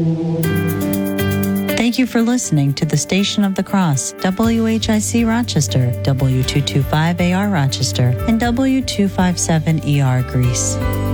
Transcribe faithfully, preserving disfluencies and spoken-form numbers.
Thank you for listening to the Station of the Cross, W H I C Rochester, W two twenty-five A R Rochester, and W two fifty-seven E R Greece.